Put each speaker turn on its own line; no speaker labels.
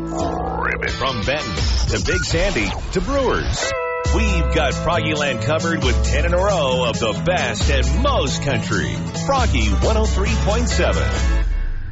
From Benton to Big Sandy to Brewers, we've got Froggyland covered with 10 in a row of the best and most country. Froggy 103.7.